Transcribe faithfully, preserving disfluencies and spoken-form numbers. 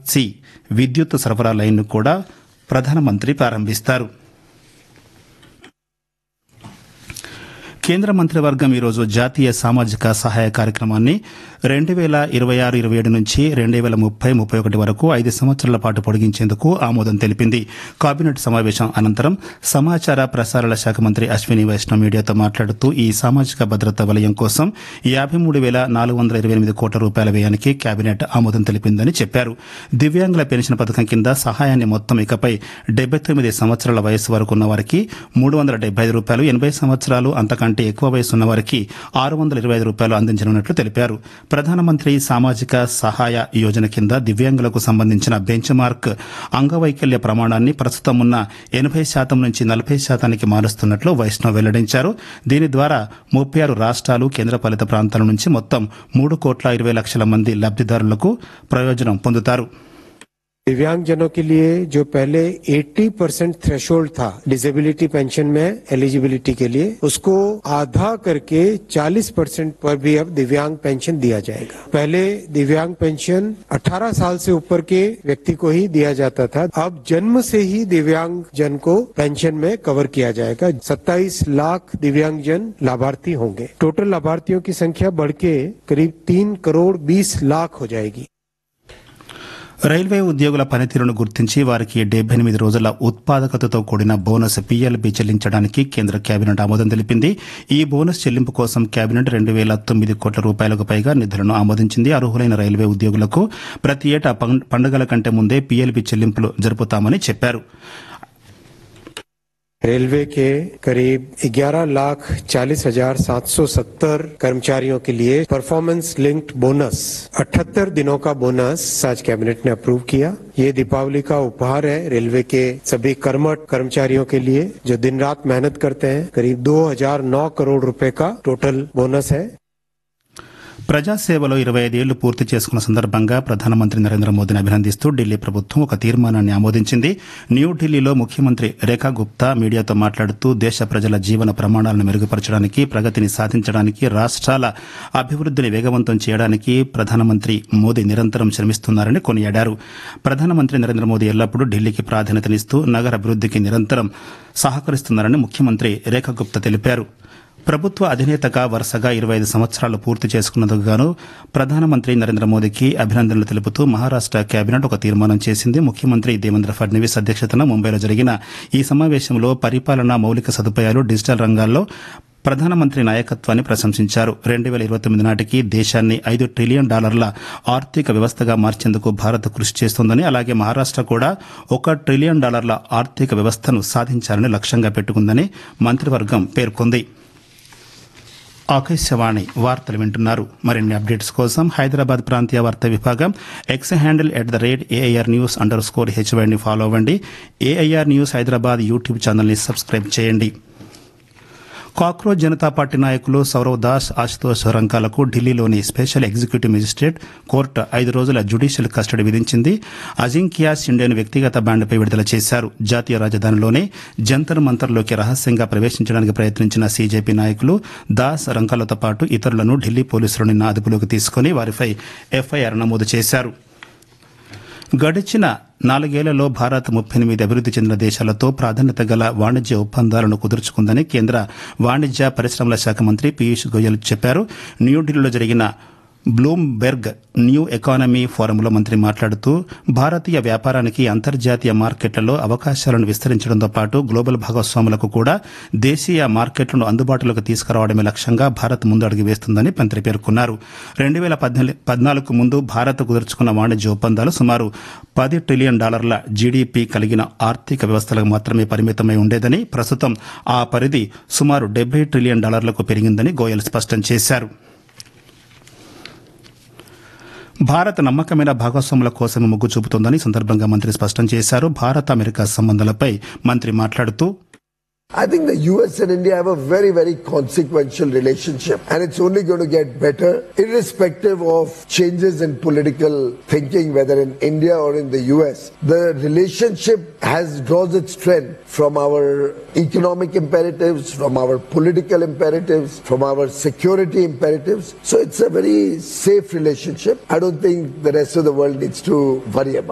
C విద్యుత్ సరఫరా లైన్ను కూడా ప్రధానమంత్రి ప్రారంభిస్తారు. కేంద్ర మంత్రివర్గం ఈరోజు జాతీయ సామాజిక సహాయ కార్యక్రమాన్ని రెండు వేల ఇరవై ఆరు ఇరవై ఏడు నుంచి రెండు వేల ముప్పై ముప్పై ఒకటి వరకు ఐదు సంవత్సరాల పాటు పొడిగించేందుకు ఆమోదం తెలిపింది. కేబినెట్ సమావేశం అనంతరం సమాచార ప్రసారాల శాఖ మంత్రి అశ్విని వైష్ణవ్ మీడియాతో మాట్లాడుతూ ఈ సామాజిక భద్రత వలయం కోసం యాభై మూడు వేల నాలుగు వందల ఇరవై ఎనిమిది కోట్ల రూపాయల వ్యయానికి కేబినెట్ ఆమోదం తెలిపిందని చెప్పారు. దివ్యాంగుల పెన్షన్ పథకం కింద సహాయాన్ని మొత్తం ఇకపై డెబ్బై తొమ్మిది సంవత్సరాల వయసు వరకు ఉన్న వారికి మూడు వందల డెబ్బై ఐదు రూపాయలు, ఎనభై సంవత్సరాలు అంతకంటే ఎక్కువ వయసు ఉన్న వారికి ఆరు వందల ఇరవై ఐదు రూపాయలు అందించనున్నట్లు తెలిపారు. ప్రధానమంత్రి సామాజిక సహాయ యోజన కింద దివ్యాంగులకు సంబంధించిన బెంచ్ మార్క్ అంగవైకల్య ప్రమాణాన్ని ప్రస్తుతం ఉన్న ఎనభై శాతం నుంచి నలభై శాతానికి మారుస్తున్నట్లు వైష్ణవ్ వెల్లడించారు. దీని ద్వారా ముప్పై ఆరు రాష్ట్రాలు, కేంద్రపాలిత ప్రాంతాల నుంచి మొత్తం మూడు కోట్ల ఇరవై లక్షల మంది లబ్దిదారులకు ప్రయోజనం పొందుతారు. दिव्यांगजनों के लिए जो पहले अस्सी परसेंट थ्रेशोल्ड था डिसेबिलिटी पेंशन में एलिजिबिलिटी के लिए, उसको आधा करके चालीस परसेंट पर भी अब दिव्यांग पेंशन दिया जाएगा. पहले दिव्यांग पेंशन अठारह साल से ऊपर के व्यक्ति को ही दिया जाता था. अब जन्म से ही दिव्यांग जन को पेंशन में कवर किया जाएगा. सत्ताईस लाख दिव्यांग जन लाभार्थी होंगे. टोटल लाभार्थियों की संख्या बढ़ के करीब तीन करोड़ बीस लाख हो जाएगी. రైల్వే ఉద్యోగుల పనితీరును గుర్తించి వారికి డెబ్బై ఎనిమిది రోజుల ఉత్పాదకతతో కూడిన బోనస్ పీఎల్బీ చెల్లించడానికి కేంద్ర కేబినెట్ ఆమోదం తెలిపింది. ఈ బోనస్ చెల్లింపు కోసం కేబినెట్ రెండు వేల తొమ్మిది కోట్ల రూపాయలకు పైగా నిధులను ఆమోదించింది. అర్హులైన రైల్వే ఉద్యోగులకు ప్రతి ఏటా పండుగల కంటే ముందే పీఎల్బీ చెల్లింపులు జరుపుతామని చెప్పారు. रेलवे के करीब ग्यारह लाख चालीस हजार सात सौ सत्तर कर्मचारियों के लिए परफॉर्मेंस लिंक्ड बोनस अठहत्तर दिनों का बोनस आज कैबिनेट ने अप्रूव किया. ये दीपावली का उपहार है रेलवे के सभी कर्मठ कर्मचारियों के लिए जो दिन रात मेहनत करते हैं. करीब दो हजार नौ करोड़ रुपए का टोटल बोनस है. ప్రజాసేవలో ఇరవై ఐదేళ్లు పూర్తి చేసుకున్న సందర్భంగా ప్రధానమంత్రి నరేంద్ర మోదీని అభినందిస్తూ ఢిల్లీ ప్రభుత్వం ఒక తీర్మానాన్ని ఆమోదించింది. న్యూఢిల్లీలో ముఖ్యమంత్రి రేఖా గుప్తా మీడియాతో మాట్లాడుతూ దేశ ప్రజల జీవన ప్రమాణాలను మెరుగుపరచడానికి, ప్రగతిని సాధించడానికి, రాష్ట్రాల అభివృద్దిని వేగవంతం చేయడానికి ప్రధానమంత్రి మోదీ నిరంతరం శ్రమిస్తున్నారని కొనియాడారు. ప్రధానమంత్రి నరేంద్ర మోదీ ఎల్లప్పుడూ ఢిల్లీకి ప్రాధాన్యతనిస్తూ నగర అభివృద్దికి నిరంతరం సహకరిస్తున్నారని ముఖ్యమంత్రి రేఖా గుప్తా తెలిపారు. ప్రభుత్వ అధినేతగా వరుసగా ఇరవై ఐదు సంవత్సరాలు పూర్తి చేసుకున్నందుకు గాను ప్రధానమంత్రి నరేంద్ర మోదీకి అభినందనలు తెలుపుతూ మహారాష్ట కేబినెట్ ఒక తీర్మానం చేసింది. ముఖ్యమంత్రి దేవేంద్ర ఫడ్నవీస్ అధ్యక్షతన ముంబైలో జరిగిన ఈ సమావేశంలో పరిపాలన, మౌలిక సదుపాయాలు, డిజిటల్ రంగాల్లో ప్రధానమంత్రి నాయకత్వాన్ని ప్రశంసించారు. రెండు వేల ఇరవై తొమ్మిది నాటికి దేశాన్ని ఐదు ట్రిలియన్ డాలర్ల ఆర్థిక వ్యవస్థగా మార్చేందుకు భారత్ కృషి చేస్తోందని, అలాగే మహారాష్ట కూడా ఒక ట్రిలియన్ డాలర్ల ఆర్థిక వ్యవస్థను సాధించాలని లక్ష్యంగా పెట్టుకుందని మంత్రివర్గం పేర్కొంది. ఆకాశవాణి వార్తలు వింటున్నారు. మరిన్ని అప్డేట్స్ కోసం హైదరాబాద్ ప్రాంతీయ వార్తా విభాగం X handle at the rate AIR news under score హెచ్వైని follow అవ్వండి. ఏఐఆర్ న్యూస్ హైదరాబాద్ యూట్యూబ్ ఛానల్ని సబ్స్క్రైబ్ చేయండి. కాక్రోచ్ జనతా పార్టీ నాయకులు సౌరవ్ దాస్, ఆశుతోష్ రంకాలకు ఢిల్లీలోని స్పెషల్ ఎగ్జిక్యూటివ్ మెజిస్ట్రేట్ కోర్టు ఐదు రోజుల జ్యుడిషియల్ కస్టడీ విధించింది. అజింక్యా షిండేను వ్యక్తిగత బాండ్పై విడుదల చేశారు. జాతీయ రాజధానిలోని జంతర్ మంతర్లోకి రహస్యంగా ప్రవేశించడానికి ప్రయత్నించిన సీజేపీ నాయకులు దాస్, రంకాలతో పాటు ఇతరులను ఢిల్లీ పోలీసులు నిన్న అదుపులోకి తీసుకుని వారిపై ఎఫ్ఐఆర్ నమోదు చేశారు. గడిచిన నాలుగేళ్లలో భారత్ ముప్పై ఎనిమిది అభివృద్ది చెందిన దేశాలతో ప్రాధాన్యత గల వాణిజ్య ఒప్పందాలను కుదుర్చుకుందని కేంద్ర వాణిజ్య పరిశ్రమల శాఖ మంత్రి పీయూష్ గోయల్ చెప్పారు. న్యూఢిల్లీలో జరిగిన బ్లూంబెర్గ్ న్యూ ఎకానమీ ఫోరంలో మంత్రి మాట్లాడుతూ భారతీయ వ్యాపారానికి అంతర్జాతీయ మార్కెట్లలో అవకాశాలను విస్తరించడంతో పాటు గ్లోబల్ భాగస్వాములకు కూడా దేశీయ మార్కెట్లను అందుబాటులోకి తీసుకురావడమే లక్ష్యంగా భారత్ ముందు అడుగు వేస్తుందని మంత్రి పేర్కొన్నారు. రెండు వేల పద్నాలుగు ముందు భారత్ కుదుర్చుకున్న వాణిజ్య ఒప్పందాలు సుమారు పది ట్రిలియన్ డాలర్ల జీడీపీ కలిగిన ఆర్థిక వ్యవస్థలకు మాత్రమే పరిమితమై ఉండేదని, ప్రస్తుతం ఆ పరిధి సుమారు డెబ్బై ట్రిలియన్ డాలర్లకు పెరిగిందని గోయల్ స్పష్టం చేశారు. భారత్ నమ్మకమైన భాగస్వాముల కోసమే మొగ్గు చూపుతోందని సందర్భంగా మంత్రి స్పష్టం చేశారు. భారత్ అమెరికా సంబంధాలపై మంత్రి మాట్లాడుతూ I think the U S and India have a very, very consequential relationship, and it's only going to get better irrespective of changes in political thinking, whether in India or in the U S. The relationship has draws its strength from our economic imperatives, from our political imperatives, from our security imperatives. So it's a very safe relationship. I don't think the rest of the world needs to worry about it.